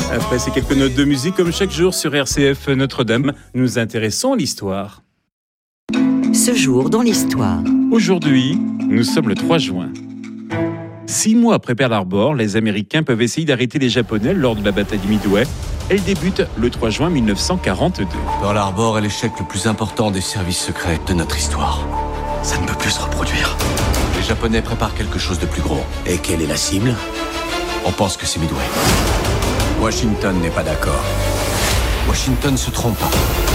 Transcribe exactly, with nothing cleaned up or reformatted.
Après ces quelques notes de musique, comme chaque jour sur R C F Notre-Dame, nous nous intéressons à l'histoire. Ce jour dans l'histoire. Aujourd'hui, nous sommes le trois juin. Six mois après Pearl Harbor, les Américains peuvent essayer d'arrêter les Japonais lors de la bataille du Midway. Elle débute le trois juin mille neuf cent quarante-deux. Pearl Harbor est l'échec le plus important des services secrets de notre histoire. Ça ne peut plus se reproduire. Les Japonais préparent quelque chose de plus gros. Et quelle est la cible? On pense que c'est Midway. Washington n'est pas d'accord. Washington se trompe pas.